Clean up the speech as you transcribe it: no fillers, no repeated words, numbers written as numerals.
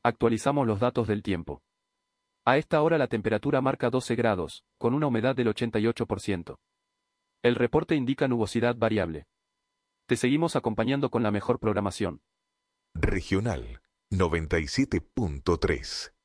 Actualizamos los datos del tiempo. A esta hora la temperatura marca 12 grados, con una humedad del 88%. El reporte indica nubosidad variable. Te seguimos acompañando con la mejor programación. Regional 97.3.